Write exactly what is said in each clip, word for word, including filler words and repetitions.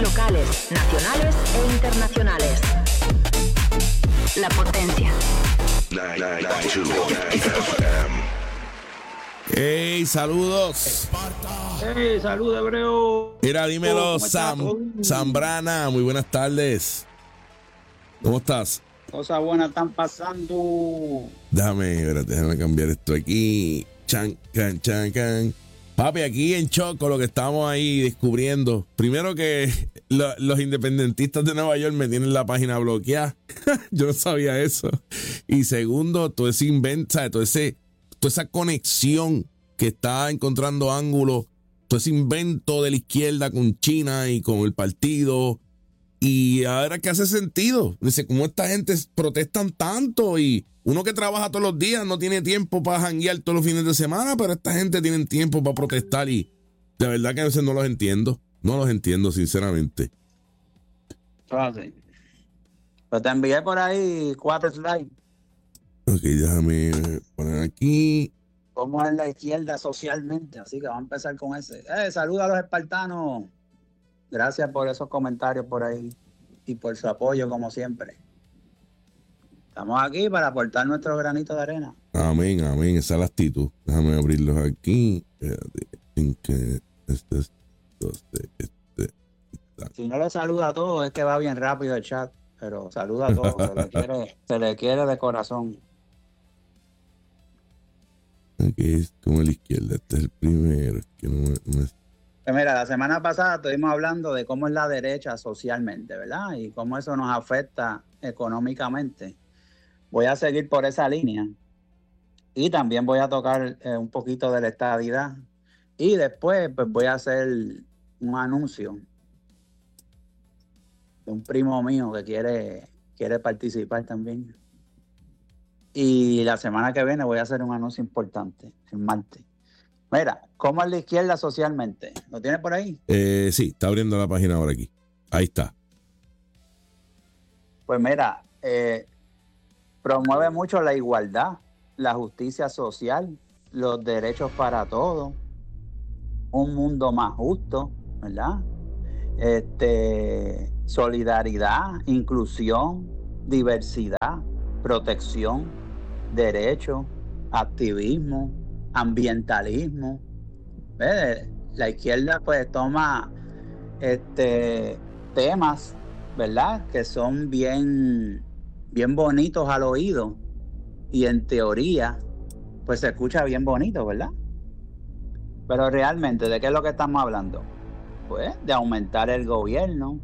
locales, nacionales e internacionales. La potencia. Hey, saludos. Hey, saludos, Hebreo. Mira, dímelo, Sam, Zambrana. Muy buenas tardes. ¿Cómo estás? Cosas buenas están pasando. Déjame, espérate, déjame cambiar esto aquí. Chan, can, chan, can. Papi, aquí en Choco, lo que estamos ahí descubriendo. Primero que lo, los independentistas de Nueva York me tienen la página bloqueada. Yo no sabía eso. Y segundo, todo ese invento, ¿sabes? Todo ese, toda esa conexión que está encontrando ángulos, todo ese invento de la izquierda con China y con el partido. Y ahora que hace sentido. Dice, ¿cómo esta gente protestan tanto? Y uno que trabaja todos los días no tiene tiempo para janguear todos los fines de semana, pero esta gente tiene tiempo para protestar y de verdad que a veces no los entiendo. No los entiendo, sinceramente. Fácil. Pues te envié por ahí cuatro slides. Ok, déjame poner aquí. ¿Cómo es la izquierda socialmente? Así que vamos a empezar con ese. Eh, saluda a los espartanos. Gracias por esos comentarios por ahí y por su apoyo, como siempre. Estamos aquí para aportar nuestro granito de arena. Amén, amén. Esa es la actitud. Déjame abrirlos aquí. Este, este, este, este. Si no le saluda a todos, es que va bien rápido el chat. Pero saluda a todos. se, le quiere, se le quiere de corazón. Aquí es como la izquierda. Este es el primero. Que no me, me... Pues mira, la semana pasada estuvimos hablando de cómo es la derecha socialmente, ¿verdad? Y cómo eso nos afecta económicamente. Voy a seguir por esa línea. Y también voy a tocar eh, un poquito de la estadidad. Y después pues voy a hacer un anuncio de un primo mío que quiere, quiere participar también. Y la semana que viene voy a hacer un anuncio importante, el martes. Mira, ¿cómo es la izquierda socialmente? ¿Lo tienes por ahí? Eh, sí, está abriendo la página ahora aquí. Ahí está. Pues mira, eh, promueve mucho la igualdad, la justicia social, los derechos para todos, un mundo más justo, ¿verdad? Este, solidaridad, inclusión, diversidad, protección, derechos, activismo, ambientalismo. ¿Ves? La izquierda pues toma este, temas, ¿verdad? Que son bien, bien bonitos al oído y en teoría pues se escucha bien bonito, ¿verdad? Pero realmente, ¿de qué es lo que estamos hablando? Pues de aumentar el gobierno,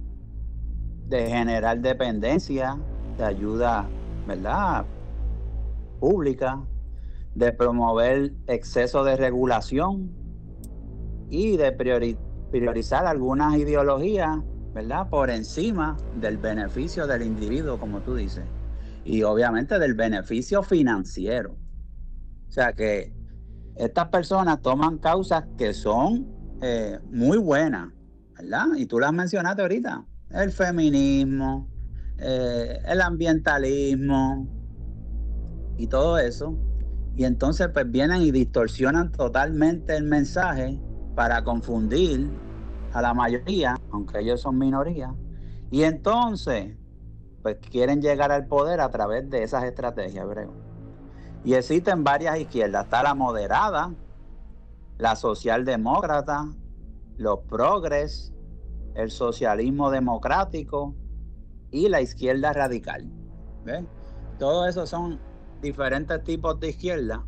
de generar dependencia, de ayuda, ¿verdad?, pública, de promover exceso de regulación y de priori- priorizar algunas ideologías, ¿verdad?, por encima del beneficio del individuo, como tú dices, y obviamente del beneficio financiero. O sea que estas personas toman causas que son eh, muy buenas, ¿verdad? Y tú las mencionaste ahorita, el feminismo, eh, el ambientalismo y todo eso. Y entonces pues vienen y distorsionan totalmente el mensaje para confundir a la mayoría, aunque ellos son minoría. Y entonces pues quieren llegar al poder a través de esas estrategias, Hebreo. Y existen varias izquierdas. Está la moderada, la socialdemócrata, los progres, el socialismo democrático y la izquierda radical. ¿Ves? Todos esos son diferentes tipos de izquierda,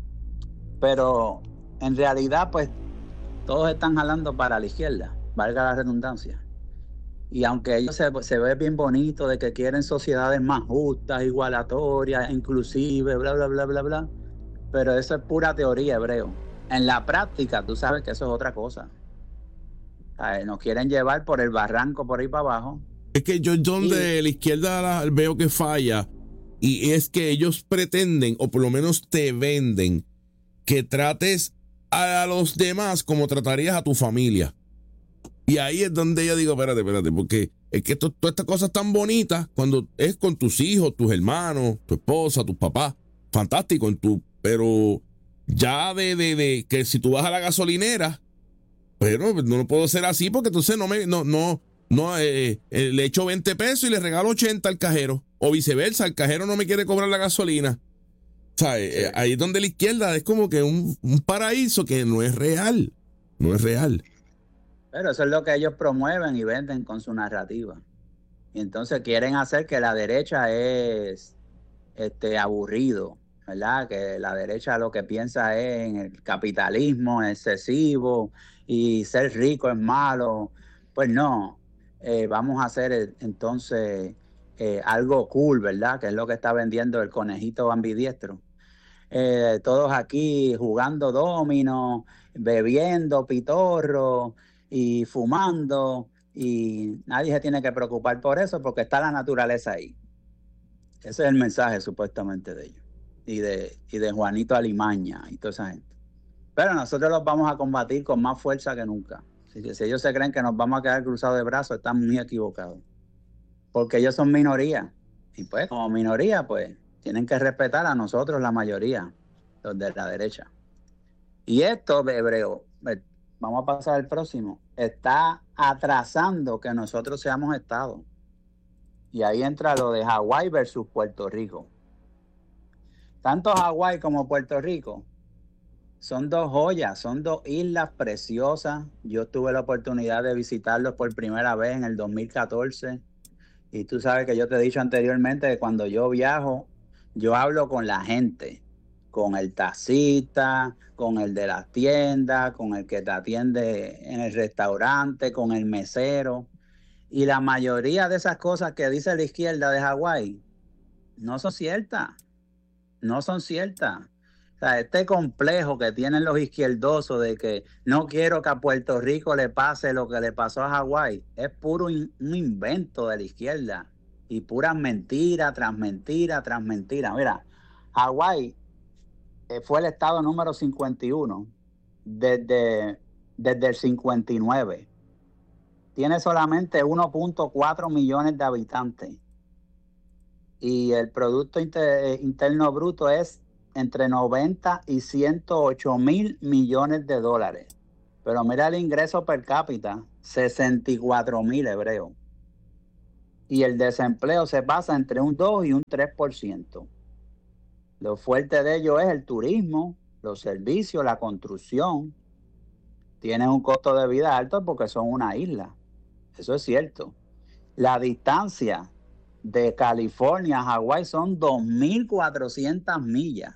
pero en realidad pues todos están jalando para la izquierda, valga la redundancia. Y aunque ellos se, se ve bien bonito de que quieren sociedades más justas, igualatorias, inclusive, bla, bla, bla, bla, bla, pero eso es pura teoría, Hebreo. En la práctica, tú sabes que eso es otra cosa. Ay, nos quieren llevar por el barranco, por ahí para abajo. Es que yo donde y... la izquierda la, veo que falla, y es que ellos pretenden, o por lo menos te venden, que trates a los demás como tratarías a tu familia. Y ahí es donde yo digo, espérate, espérate, porque es que todas estas cosas tan bonitas, cuando es con tus hijos, tus hermanos, tu esposa, tus papás, fantástico, en tu, pero ya de, de, de que si tú vas a la gasolinera Pero no puedo ser así porque entonces no me, no, no, no, eh, eh, le echo veinte pesos y le regalo ochenta al cajero. O viceversa, el cajero no me quiere cobrar la gasolina. ¿Sabes? Sí. Eh, ahí es donde la izquierda es como que un, un paraíso que no es real. No es real. Pero eso es lo que ellos promueven y venden con su narrativa. Y entonces quieren hacer que la derecha es este, aburrido, ¿verdad? Que la derecha lo que piensa es en el capitalismo excesivo y ser rico es malo. Pues no, eh, vamos a hacer entonces eh, algo cool, ¿verdad? Que es lo que está vendiendo el conejito ambidiestro. Eh, todos aquí jugando domino, bebiendo pitorro y fumando, y nadie se tiene que preocupar por eso porque está la naturaleza ahí. Ese es el mensaje supuestamente de ellos y de, y de Juanito Alimaña y toda esa gente. Pero nosotros los vamos a combatir con más fuerza que nunca. Así que si ellos se creen que nos vamos a quedar cruzados de brazos, están muy equivocados. Porque ellos son minoría. Y pues como minoría, pues tienen que respetar a nosotros la mayoría, los de la derecha. Y esto, Hebreo, vamos a pasar al próximo, está atrasando que nosotros seamos Estado. Y ahí entra lo de Hawái versus Puerto Rico. Tanto Hawái como Puerto Rico son dos joyas, son dos islas preciosas. Yo tuve la oportunidad de visitarlos por primera vez en el dos mil catorce. Y tú sabes que yo te he dicho anteriormente que cuando yo viajo, yo hablo con la gente, con el taxista, con el de las tiendas, con el que te atiende en el restaurante, con el mesero. Y la mayoría de esas cosas que dice la izquierda de Hawái no son ciertas, no son ciertas. O sea, este complejo que tienen los izquierdosos de que no quiero que a Puerto Rico le pase lo que le pasó a Hawái, es puro in, un invento de la izquierda y puras mentiras tras mentira tras mentira. Mira, Hawái eh, fue el estado número cincuenta y uno desde, desde el cincuenta y nueve. Tiene solamente uno punto cuatro millones de habitantes y el Producto Inter, Interno Bruto es entre noventa y ciento ocho mil millones de dólares. Pero mira el ingreso per cápita, sesenta y cuatro mil hebreos. Y el desempleo se pasa entre un dos y un tres por ciento. Lo fuerte de ello es el turismo, los servicios, la construcción. Tienen un costo de vida alto porque son una isla. Eso es cierto. La distancia de California a Hawái son dos mil cuatrocientas millas.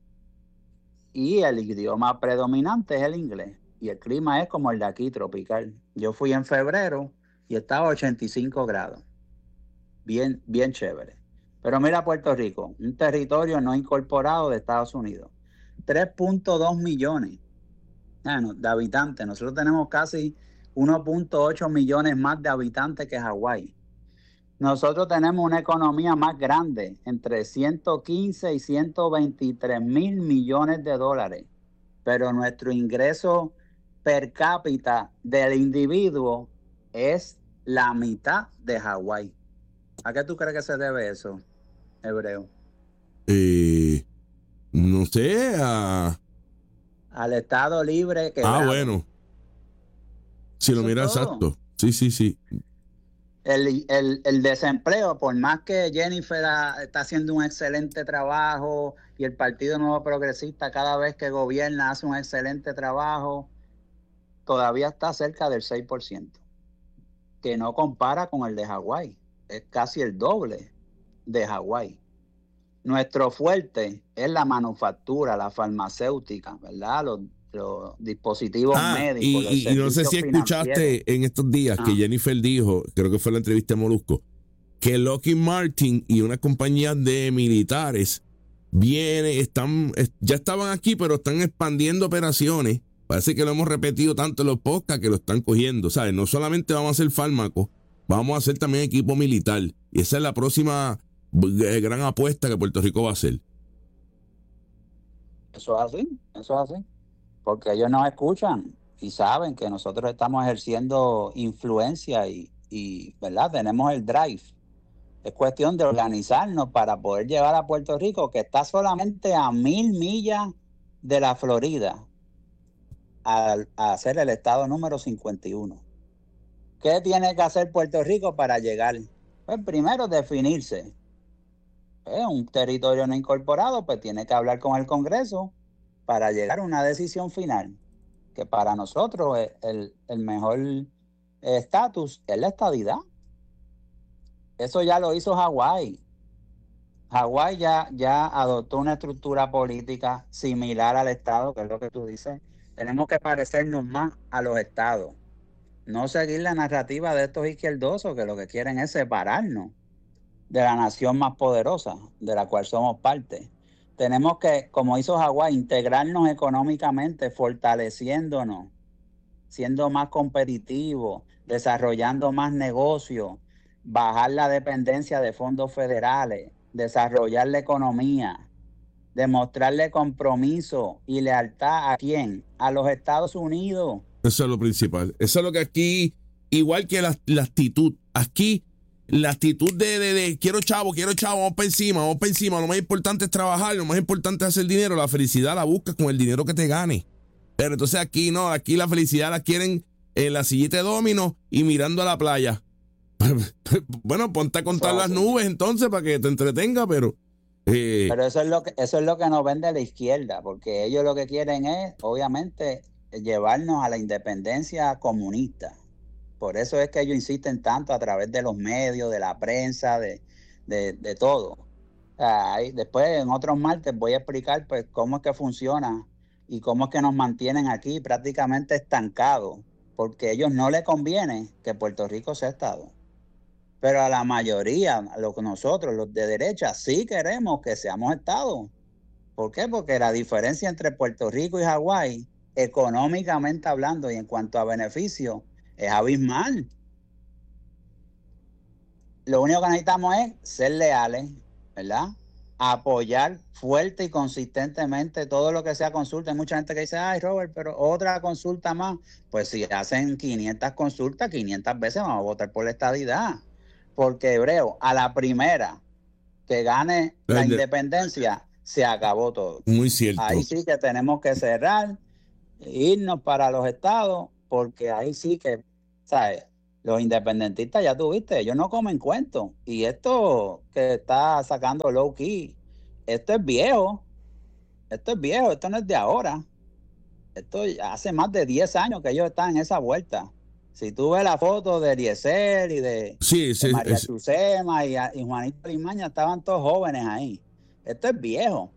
Y el idioma predominante es el inglés. Y el clima es como el de aquí, tropical. Yo fui en febrero y estaba a ochenta y cinco grados. Bien, bien chévere. Pero mira Puerto Rico, un territorio no incorporado de Estados Unidos. tres punto dos millones bueno, de habitantes. Nosotros tenemos casi uno punto ocho millones más de habitantes que Hawái. Nosotros tenemos una economía más grande, entre ciento quince y ciento veintitrés mil millones de dólares, pero nuestro ingreso per cápita del individuo es la mitad de Hawái. ¿A qué tú crees que se debe eso, Hebreo? Eh, no sé, a... al Estado libre que... Ah, bueno. Si lo miras exacto. Sí, sí, sí. El, el, el desempleo, por más que Jennifer a, está haciendo un excelente trabajo y el Partido Nuevo Progresista cada vez que gobierna hace un excelente trabajo, todavía está cerca del seis por ciento, que no compara con el de Hawái. Es casi el doble de Hawái. Nuestro fuerte es la manufactura, la farmacéutica, ¿verdad? Los, los dispositivos ah, médicos. Y, los y no sé si escuchaste en estos días ah. que Jennifer dijo, creo que fue la entrevista de Molusco, que Lockheed Martin y una compañía de militares viene, están, ya estaban aquí, pero están expandiendo operaciones. Parece que lo hemos repetido tanto en los podcasts que lo están cogiendo, ¿sabes? No solamente vamos a hacer fármacos, vamos a hacer también equipo militar. Y esa es la próxima gran apuesta que Puerto Rico va a hacer. Eso es así, eso es así. Porque ellos nos escuchan y saben que nosotros estamos ejerciendo influencia y, y, ¿verdad? Tenemos el drive. Es cuestión de organizarnos para poder llevar a Puerto Rico, que está solamente a mil millas de la Florida. a, a ser el estado número cincuenta y uno. ¿Qué tiene que hacer Puerto Rico para llegar? Pues primero definirse. Eh, un territorio no incorporado, pues tiene que hablar con el Congreso para llegar a una decisión final, que para nosotros es el, el mejor estatus es la estadidad. Eso ya lo hizo Hawái. Hawái ya, ya adoptó una estructura política similar al Estado, que es lo que tú dices. Tenemos que parecernos más a los estados. No seguir la narrativa de estos izquierdosos que lo que quieren es separarnos de la nación más poderosa, de la cual somos parte. Tenemos que, como hizo Hawái, integrarnos económicamente, fortaleciéndonos, siendo más competitivos, desarrollando más negocios, bajar la dependencia de fondos federales, desarrollar la economía, demostrarle compromiso y lealtad a quién, a los Estados Unidos. Eso es lo principal. Eso es lo que aquí, igual que la, la actitud, aquí la actitud de, de, de quiero chavo, quiero chavo, vamos para encima, vamos para encima, lo más importante es trabajar, lo más importante es hacer dinero, la felicidad la buscas con el dinero que te gane. Pero entonces aquí no, aquí la felicidad la quieren en la sillita de domino y mirando a la playa. Bueno, ponte a contar las nubes entonces para que te entretenga, pero... Eh, pero eso es lo que eso es lo que nos vende la izquierda, porque ellos lo que quieren es, obviamente, llevarnos a la independencia comunista. Por eso es que ellos insisten tanto a través de los medios, de la prensa, de, de, de todo. O sea, ahí, después, en otros martes, voy a explicar pues cómo es que funciona y cómo es que nos mantienen aquí prácticamente estancados, porque a ellos no les conviene que Puerto Rico sea Estado. Pero a la mayoría, a los, nosotros, los de derecha, sí queremos que seamos Estado. ¿Por qué? Porque la diferencia entre Puerto Rico y Hawái, económicamente hablando y en cuanto a beneficios, es abismal. Lo único que necesitamos es ser leales, ¿verdad? Apoyar fuerte y consistentemente todo lo que sea consulta. Hay mucha gente que dice, ay, Robert, pero otra consulta más. Pues si hacen quinientas consultas, quinientas veces vamos a votar por la estadidad. Porque, Hebreo, a la primera que gane la independencia, se acabó todo. Muy cierto. Ahí sí que tenemos que cerrar, irnos para los estados, porque ahí sí que, ¿sabes? Los independentistas, ya tuviste, ellos no comen cuentos. Y esto que está sacando low key, esto es viejo. Esto es viejo, esto no es de ahora. Esto hace más de diez años que ellos están en esa vuelta. Si tú ves la foto de Eliezer y de, sí, sí, de María es... Chusema y, y Juanito Limaña, estaban todos jóvenes ahí. Esto es viejo.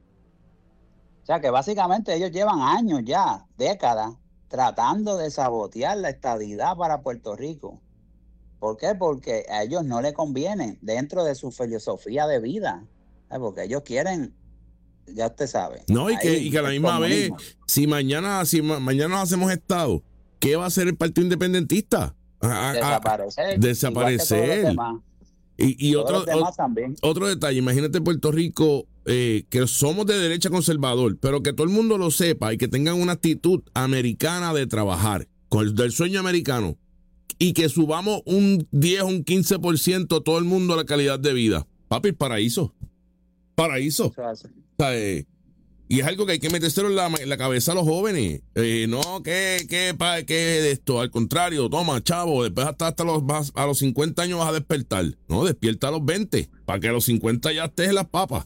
O sea que básicamente ellos llevan años ya, décadas, tratando de sabotear la estadidad para Puerto Rico. ¿Por qué? Porque a ellos no les conviene dentro de su filosofía de vida. ¿Eh? Porque ellos quieren, ya usted sabe. No, y que, ahí, y que a la misma comunismo. vez, si mañana, si ma- mañana nos hacemos Estado, ¿qué va a hacer el Partido Independentista? A, desaparecer. A, desaparecer. Y, y otro, o, otro detalle, imagínate Puerto Rico, eh, que somos de derecha conservador, pero que todo el mundo lo sepa y que tengan una actitud americana de trabajar, con el del sueño americano, y que subamos un diez, un quince por ciento todo el mundo a la calidad de vida. Papi, paraíso. Paraíso. O sea, eh, y es algo que hay que metérselo en la, en la cabeza a los jóvenes. Eh, no, que, que, que de esto. Al contrario, toma, chavo, después hasta, hasta los, a los cincuenta años vas a despertar. No, despierta a los veinte, para que a los cincuenta ya estés en las papas.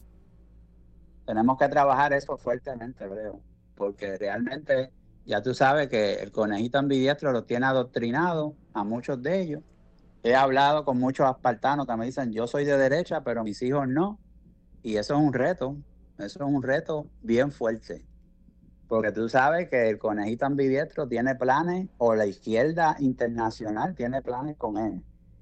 Tenemos que trabajar eso fuertemente, Hebreo, porque realmente ya tú sabes que el conejito ambidiestro los tiene adoctrinados a muchos de ellos. He hablado con muchos espartanos que me dicen, yo soy de derecha, pero mis hijos no. Y eso es un reto. Eso es un reto bien fuerte, porque tú sabes que el conejito ambidiestro tiene planes, o la izquierda internacional tiene planes con él,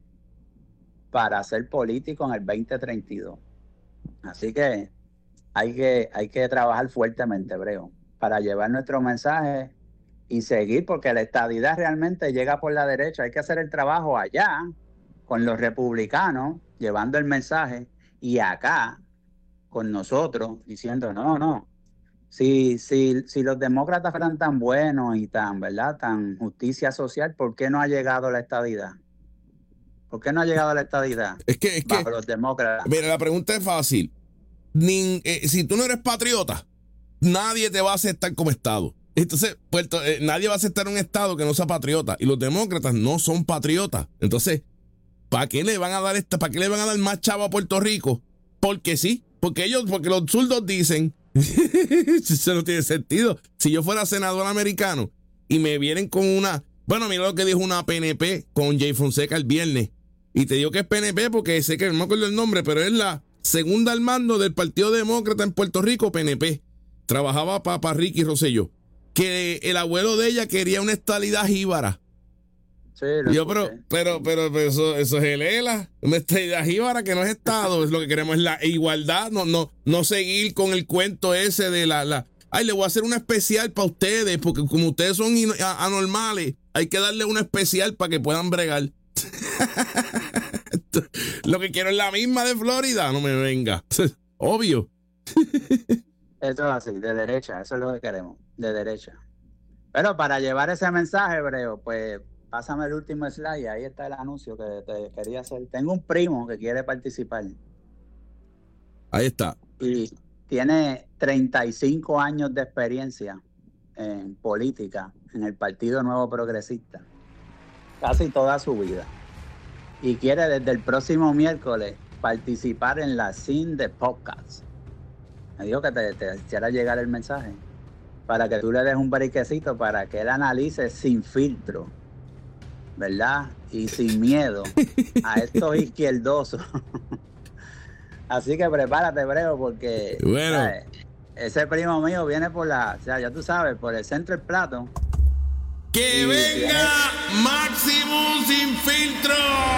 para ser político en el veinte treinta y dos. Así que hay que, hay que trabajar fuertemente, Hebreo, para llevar nuestro mensaje y seguir, porque la estadidad realmente llega por la derecha. Hay que hacer el trabajo allá, con los republicanos, llevando el mensaje, y acá, con nosotros, diciendo, no, no, si, si, si los demócratas fueran tan buenos y tan, ¿verdad?, tan justicia social, ¿por qué no ha llegado la estadidad? ¿Por qué no ha llegado la estadidad? Es que, es bajo que los demócratas. Mira, la pregunta es fácil. Ni, eh, si tú no eres patriota, nadie te va a aceptar como Estado. Entonces, Puerto, eh, nadie va a aceptar un estado que no sea patriota. Y los demócratas no son patriotas. Entonces, ¿para qué le van a dar esta, para qué le van a dar más chavo a Puerto Rico? Porque sí, porque ellos, porque los zurdos dicen, eso no tiene sentido. Si yo fuera senador americano y me vienen con una, bueno, mira lo que dijo una P N P con Jay Fonseca el viernes. Y te digo que es P N P porque sé que no me acuerdo el nombre, pero es la segunda al mando del Partido Demócrata en Puerto Rico, P N P. Trabajaba para pa Ricky Rosselló. Que el abuelo de ella quería una estadidad jíbara. Sí, lo yo, pero, pero, pero, pero eso, eso es el E L A, una estadidad jíbara que no es Estado. Es lo que queremos es la igualdad, no, no, no seguir con el cuento ese de la, la ay, le voy a hacer una especial para ustedes, porque como ustedes son anormales, hay que darle una especial para que puedan bregar. Lo que quiero es la misma de Florida, no me venga. Obvio. Eso es así, de derecha, eso es lo que queremos, de derecha. Pero para llevar ese mensaje, Breo, pues pásame el último slide, ahí está el anuncio que te quería hacer. Tengo un primo que quiere participar. Ahí está. Y tiene treinta y cinco años de experiencia en política, en el Partido Nuevo Progresista, casi toda su vida. Y quiere desde el próximo miércoles participar en la C I N de podcast. Me dijo que te, te hiciera llegar el mensaje para que tú le des un briquecito para que él analice sin filtro, ¿verdad? Y sin miedo a estos izquierdosos. Así que prepárate, Breo, porque bueno. ¿sabes? Ese primo mío viene por la, o sea, ya tú sabes, por el centro del plato. ¡Que venga tiene... Máximo sin filtro!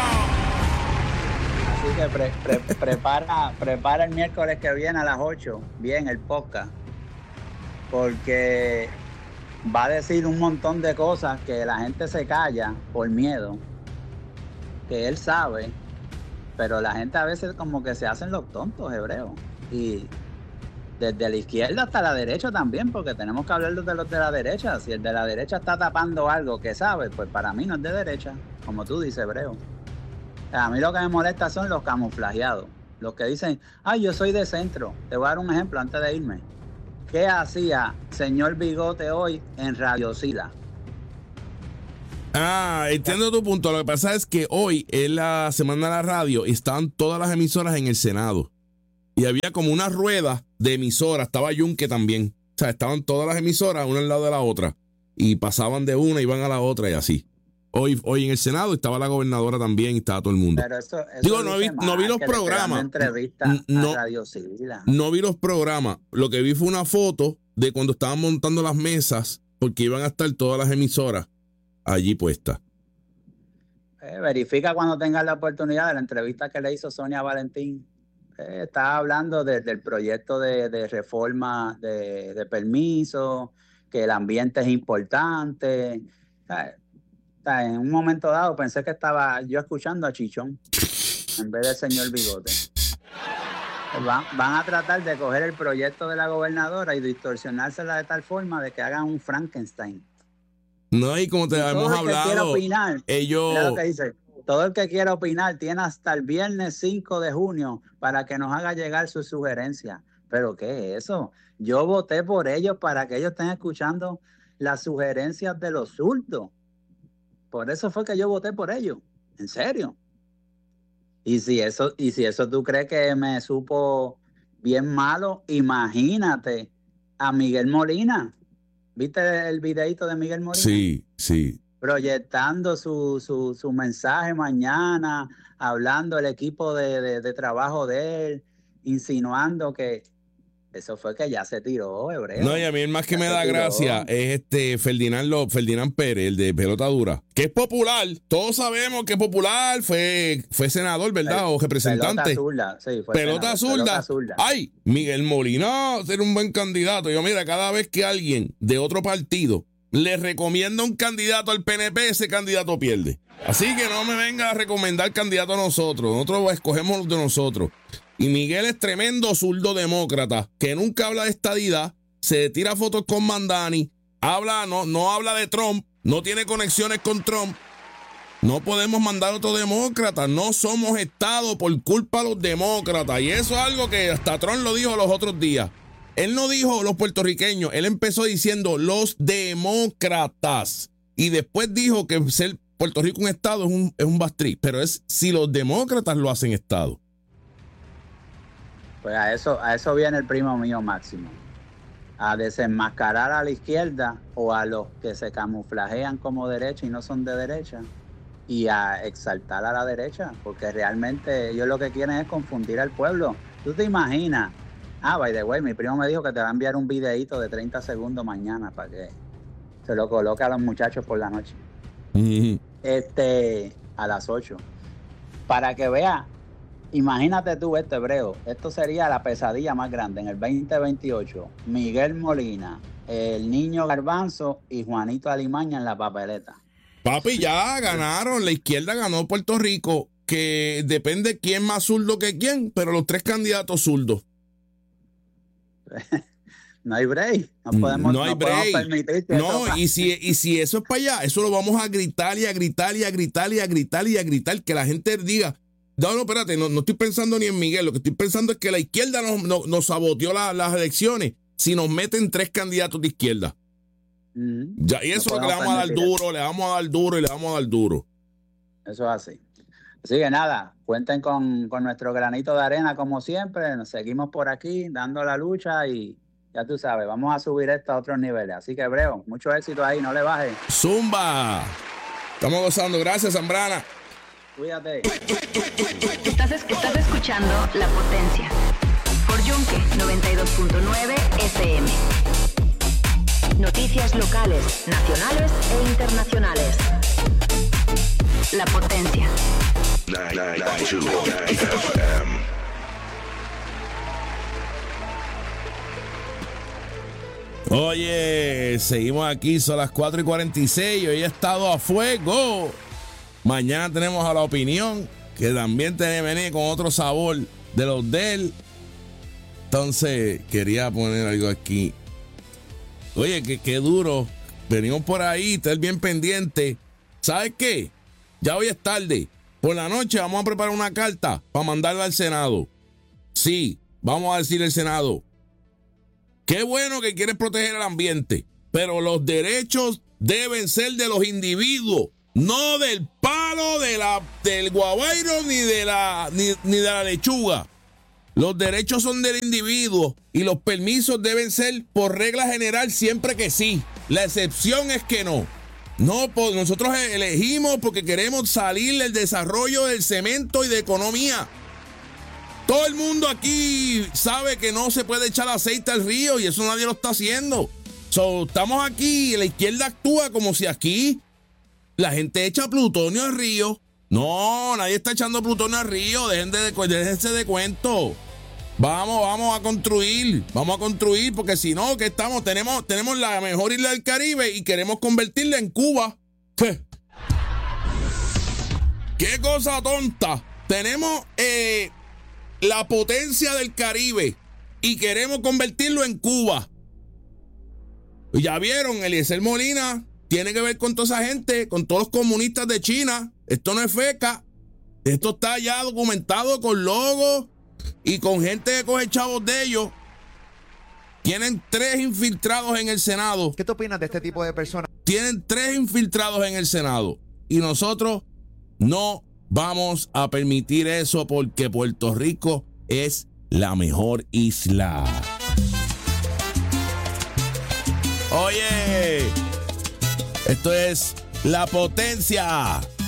Así que pre, pre, prepara, prepara el miércoles que viene a las ocho, bien, el podcast, porque va a decir un montón de cosas que la gente se calla por miedo, que él sabe, pero la gente a veces como que se hacen los tontos, hebreos, y desde la izquierda hasta la derecha también, porque tenemos que hablar de los de la derecha. Si el de la derecha está tapando algo que sabe, pues para mí no es de derecha, como tú dices, hebreo. A mí lo que me molesta son los camuflajeados, los que dicen, ay, yo soy de centro. Te voy a dar un ejemplo antes de irme. ¿Qué hacía señor Bigote hoy en Radio Sila? Ah, entiendo tu punto. Lo que pasa es que hoy, en la Semana de la Radio, estaban todas las emisoras en el Senado. Y había como una rueda de emisoras. Estaba Yunque también. O sea, estaban todas las emisoras una al lado de la otra. Y pasaban de una y iban a la otra y así. Hoy, hoy en el Senado estaba la gobernadora también y estaba todo el mundo. Pero eso, eso Digo, no vi, no vi los programas. No, no vi los programas. Lo que vi fue una foto de cuando estaban montando las mesas, porque iban a estar todas las emisoras allí puestas. Eh, verifica cuando tengas la oportunidad de la entrevista que le hizo Sonia Valentín. Eh, estaba hablando de, del proyecto de, de reforma de, de permiso, que el ambiente es importante. Eh, En un momento dado pensé que estaba yo escuchando a Chichón en vez del señor Bigote. Van, van a tratar de coger el proyecto de la gobernadora y distorsionársela de tal forma de que hagan un Frankenstein. No, y como te hemos hablado, opinar, ellos... Mira lo que dice, todo el que quiera opinar tiene hasta el viernes cinco de junio para que nos haga llegar sus sugerencias. ¿Pero qué es eso? Yo voté por ellos para que ellos estén escuchando las sugerencias de los zurdos. Por eso fue que yo voté por ellos, en serio. Y si eso, y si eso tú crees que me supo bien malo, imagínate a Miguel Molina. ¿Viste el videito de Miguel Molina? Sí, sí. Proyectando su, su, su mensaje mañana, hablando el equipo de, de, de trabajo de él, insinuando que eso fue que ya se tiró, hebreo. No, y a mí el más que ya me da tiró. gracia es este Ferdinand, Lo, Ferdinand Pérez, el de pelota dura, que es popular. Todos sabemos que es popular, fue, fue senador, ¿verdad? Pel- o representante. Pelota zurda, sí, fue Pelota senador, zurda. pelota zurda. Ay, Miguel Molina ser un buen candidato. Yo, mira, cada vez que alguien de otro partido le recomienda un candidato al P N P, ese candidato pierde. Así que no me venga a recomendar candidato a nosotros. Nosotros escogemos los de nosotros. Y Miguel es tremendo zurdo demócrata, que nunca habla de estadidad, se tira fotos con Mandani, habla, no, no habla de Trump, no tiene conexiones con Trump. No podemos mandar a otro demócrata, no somos Estado por culpa de los demócratas. Y eso es algo que hasta Trump lo dijo los otros días. Él no dijo los puertorriqueños, él empezó diciendo los demócratas. Y después dijo que ser Puerto Rico un estado es un, es un bastriz. Pero es si los demócratas lo hacen estado. Pues a eso, a eso viene el primo mío Máximo. A desenmascarar a la izquierda o a los que se camuflajean como derecha y no son de derecha. Y a exaltar a la derecha. Porque realmente ellos lo que quieren es confundir al pueblo. ¿Tú te imaginas? Ah, by the way, mi primo me dijo que te va a enviar un videíto de treinta segundos mañana para que se lo coloque a los muchachos por la noche. Mm-hmm. Este, a las ocho. Para que vea, imagínate tú esto, Hebreo. Esto sería la pesadilla más grande en el veinte veintiocho. Miguel Molina, el Niño Garbanzo y Juanito Alimaña en la papeleta. Papi, ya ganaron. La izquierda ganó Puerto Rico, que depende quién más zurdo que quién, pero los tres candidatos zurdos. No hay break. No podemos, no hay no break. podemos permitir que no, eso y si, y si eso es para allá, eso lo vamos a gritar y a gritar y a gritar y a gritar y a gritar, que la gente diga, no, no, espérate, no, no estoy pensando ni en Miguel, lo que estoy pensando es que la izquierda nos, nos, nos saboteó la, las elecciones si nos meten tres candidatos de izquierda. Mm, ya, y eso no es lo que le vamos a dar duro, le vamos a dar duro y le vamos a dar duro. Eso es así. Así que nada, cuenten con, con nuestro granito de arena como siempre, nos seguimos por aquí dando la lucha y ya tú sabes, vamos a subir esto a otros niveles. Así que, Hebreo, mucho éxito ahí, no le bajes. ¡Zumba! Estamos gozando. Gracias, Zambrana. Cuídate. Estás, estás escuchando La Potencia por Yunque noventa y dos punto nueve F M. Noticias locales, nacionales e internacionales. La Potencia. noventa y dos punto nueve F M. Oye, seguimos aquí, son las cuatro y cuarenta y seis. Hoy he estado a fuego. Mañana tenemos a La Opinión, que también tiene que venir con otro sabor de los de él. Entonces, quería poner algo aquí. Oye, que qué duro. Venimos por ahí, estar bien pendiente. ¿Sabes qué? Ya hoy es tarde. Por la noche vamos a preparar una carta para mandarla al Senado. Sí, vamos a decirle al Senado. Qué bueno que quieres proteger el ambiente, pero los derechos deben ser de los individuos, no del palo de la, del guabairo ni de la, ni, ni de la lechuga. Los derechos son del individuo y los permisos deben ser por regla general siempre que sí. La excepción es que no. No, pues nosotros elegimos porque queremos salir del desarrollo del cemento y de economía. Todo el mundo aquí sabe que no se puede echar aceite al río y eso nadie lo está haciendo. So, estamos aquí y la izquierda actúa como si aquí la gente echa plutonio al río. No, nadie está echando plutonio al río. Dejen de, déjense de cuento. Vamos, vamos a construir. Vamos a construir porque si no, ¿qué estamos? Tenemos, tenemos la mejor isla del Caribe y queremos convertirla en Cuba. ¿Qué? ¿Qué cosa tonta? Tenemos... Eh, la potencia del Caribe y queremos convertirlo en Cuba. Ya vieron, Eliezer Molina tiene que ver con toda esa gente, con todos los comunistas de China. Esto no es feca. Esto está ya documentado con logos y con gente que coge chavos de ellos. Tienen tres infiltrados en el Senado. ¿Qué te opinas de este tipo de personas? Tienen tres infiltrados en el Senado y nosotros no vamos a permitir eso porque Puerto Rico es la mejor isla. Oye, esto es La Potencia.